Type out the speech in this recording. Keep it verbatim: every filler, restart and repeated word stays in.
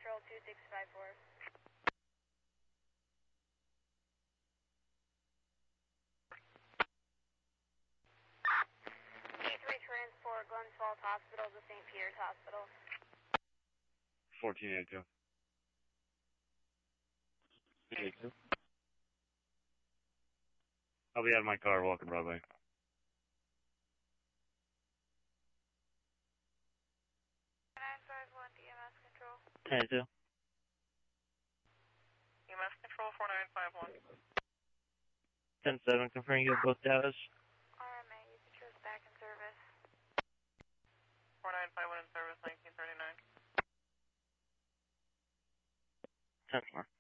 Control two six five four. T three transport Glens Falls Hospital to Saint Peter's Hospital. fourteen eighty-two. eighty-two. I'll be out of my car walking Broadway. nine five one E M S Control. eighty-two. E M S Control four nine five one. ten seven, confirming you have both data. R M A, you control back in service. four nine five one in service, nineteen thirty-nine. ten four.